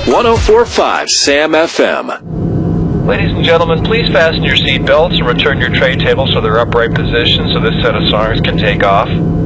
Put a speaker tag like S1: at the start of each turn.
S1: 104.5 Sam FM.
S2: Ladies and gentlemen, please fasten your seat belts and return your tray tables to their upright position so this set of songs can take off.